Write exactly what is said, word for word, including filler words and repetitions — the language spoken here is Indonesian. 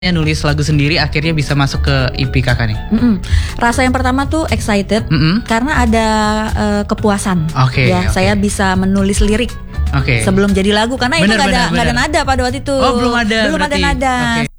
nulis lagu sendiri akhirnya bisa masuk ke E P kakak nih? Mm-mm. Rasa yang pertama tuh excited Mm-mm. karena ada uh, kepuasan. Oke, ya, oke. saya bisa menulis lirik Oke. sebelum jadi lagu karena Bener, itu nggak ada bener, nggak ada bener. nada pada waktu itu. Oh, belum ada Belum berarti. ada nada. Oke.